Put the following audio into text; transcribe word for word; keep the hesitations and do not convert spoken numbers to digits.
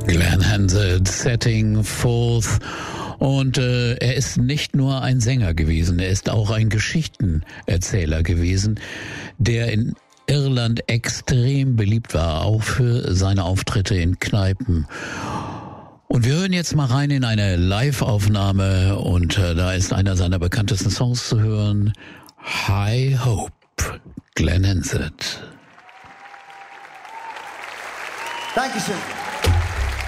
Glenn Hansard, Setting Forth. Und äh, er ist nicht nur ein Sänger gewesen, er ist auch ein Geschichtenerzähler gewesen, der in Irland extrem beliebt war, auch für seine Auftritte in Kneipen. Und wir hören jetzt mal rein in eine Live-Aufnahme und äh, da ist einer seiner bekanntesten Songs zu hören, High Hope, Glenn Hansard. Dankeschön.